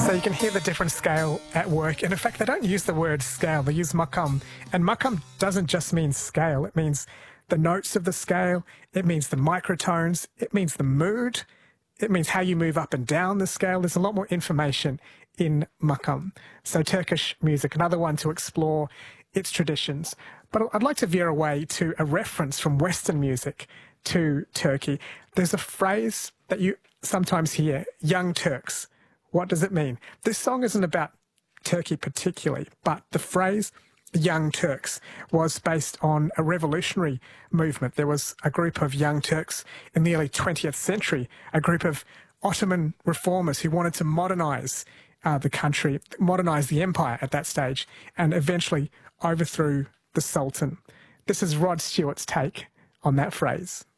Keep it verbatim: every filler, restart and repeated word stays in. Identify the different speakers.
Speaker 1: So you can hear the different scale at work. And in fact, they don't use the word scale, they use makam. And makam doesn't just mean scale, it means the notes of the scale, it means the microtones, it means the mood, it means how you move up and down the scale. There's a lot more information in makam. So Turkish music, another one to explore its traditions. But I'd like to veer away to a reference from Western music to Turkey. There's a phrase that you sometimes hear, Young Turks. What does it mean? This song isn't about Turkey particularly, but the phrase Young Turks was based on a revolutionary movement. There was a group of Young Turks in the early twentieth century, a group of Ottoman reformers who wanted to modernise uh, the country, modernise the empire at that stage, and eventually overthrew the Sultan. This is Rod Stewart's take on that phrase.